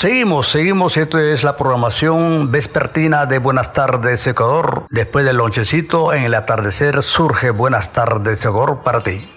Seguimos, esto es la programación vespertina de Buenas Tardes Ecuador. Después del lonchecito, en el atardecer surge Buenas Tardes Ecuador para ti.